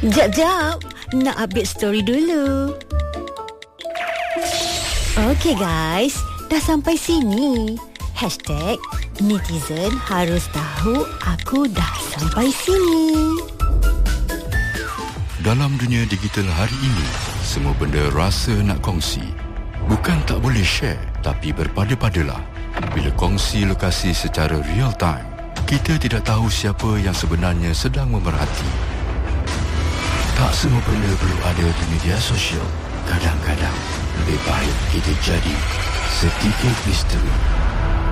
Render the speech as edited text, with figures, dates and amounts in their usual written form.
Jap, nak update story dulu. Okey guys, dah sampai sini. #netizen harus tahu aku dah sampai sini. Dalam dunia digital hari ini, semua benda rasa nak kongsi. Bukan tak boleh share, tapi berpada-padalah. Bila kongsi lokasi secara real time, kita tidak tahu siapa yang sebenarnya sedang memerhati. Tak semua benda perlu ada di media sosial. Kadang-kadang lebih baik kita jadi sedikit misteri.